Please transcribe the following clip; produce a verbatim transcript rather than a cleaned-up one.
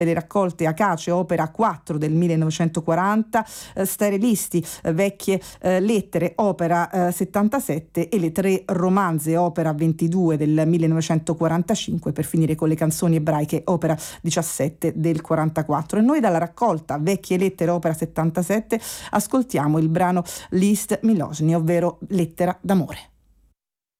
le raccolte Acace, opera quattro del millenovecentoquaranta, eh, Sterilisti, eh, vecchie eh, lettere, opera eh, settantasette, e le tre romanze, opera ventidue del millenovecentoquarantacinque, per finire con le canzoni ebraiche, opera diciassette del quarantaquattro. E noi dalla raccolta Vecchie lettere, opera settantasette, ascoltiamo il brano List Milosny, ovvero Lettera d'amore.